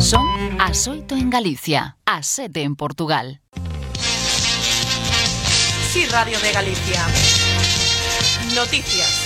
Son as 8 en Galicia, as 7 en Portugal. Sí, Radio de Galicia. Noticias.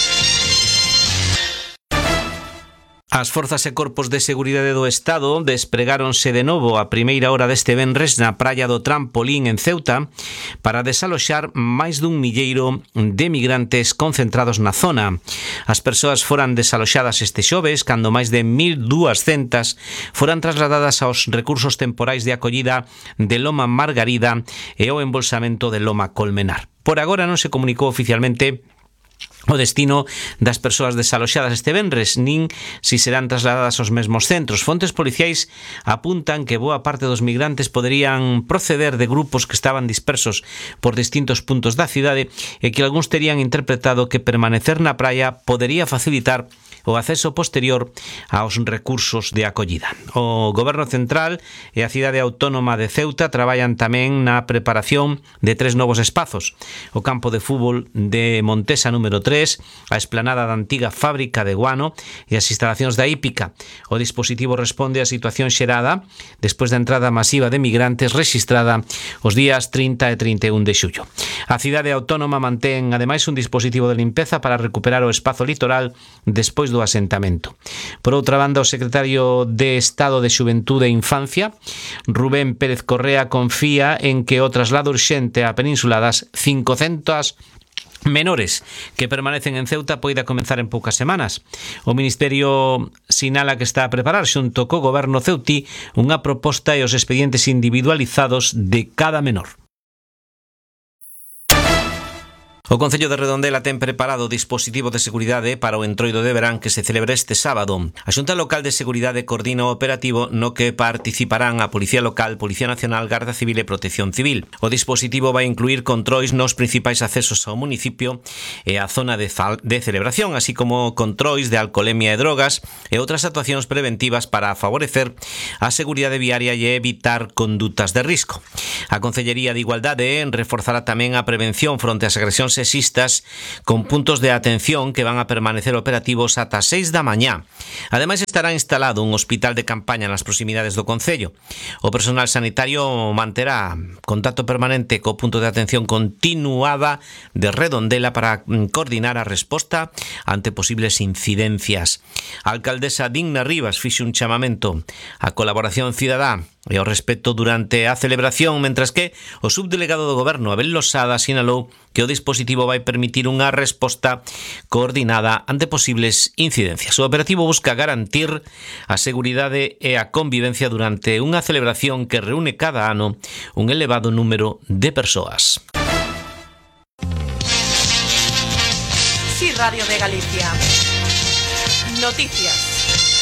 As forzas e corpos de seguridade do Estado despregáronse de novo a primeira hora deste venres na praia do Trampolín en Ceuta para desaloxar máis dun milleiro de migrantes concentrados na zona. As persoas foran desaloxadas este xoves cando máis de 1.200 foran trasladadas aos recursos temporais de acollida de Loma Margarida e ao embolsamento de Loma Colmenar. Por agora non se comunicou oficialmente o destino das persoas desaloxadas este venres, nin si serán trasladadas aos mesmos centros. Fontes policiais apuntan que boa parte dos migrantes poderían proceder de grupos que estaban dispersos por distintos puntos da cidade e que algúns terían interpretado que permanecer na praia podería facilitar o acceso posterior aos recursos de acollida. O Goberno Central e a Cidade Autónoma de Ceuta traballan tamén na preparación de 3 novos espazos: o campo de fútbol de Montesa número 3, a esplanada da antiga fábrica de guano e as instalacións da hípica. O dispositivo responde á situación xerada despois da entrada masiva de migrantes rexistrada os días 30 e 31 de xullo. A Cidade Autónoma mantén ademais un dispositivo de limpeza para recuperar o espazo litoral despois do asentamento. Por outra banda, o secretario de Estado de Xuventude e Infancia, Rubén Pérez Correa, confía en que o traslado urxente á península das 500 menores que permanecen en Ceuta poida comenzar en poucas semanas. O Ministerio sinala que está a preparar xunto co Goberno ceutí unha proposta e os expedientes individualizados de cada menor. O Concello de Redondela ten preparado o dispositivo de seguridade para o entroido de verán que se celebra este sábado. A Xunta Local de Seguridade coordina o operativo no que participarán a Policía Local, Policía Nacional, Garda Civil e Protección Civil. O dispositivo vai incluir controis nos principais accesos ao municipio e a zona de celebración, así como controis de alcolemia e drogas e outras actuacións preventivas para favorecer a seguridade viaria e evitar condutas de risco. A Concellería de Igualdade reforzará tamén a prevención fronte ás agresións sexistas con puntos de atención que van a permanecer operativos ata 6 da mañá. Ademais, estará instalado un hospital de campaña nas proximidades do Concello. O personal sanitario manterá contacto permanente co punto de atención continuada de Redondela para coordinar a resposta ante posibles incidencias. A alcaldesa Digna Rivas fixe un chamamento á colaboración cidadá e ao respeto durante a celebración, mentras que o subdelegado do Goberno, Abel Losada, sinalou que o dispositivo vai permitir unha resposta coordinada ante posibles incidencias. O operativo busca garantir a seguridade e a convivencia durante unha celebración que reúne cada ano un elevado número de persoas. Sí, Radio de Galicia. Noticias.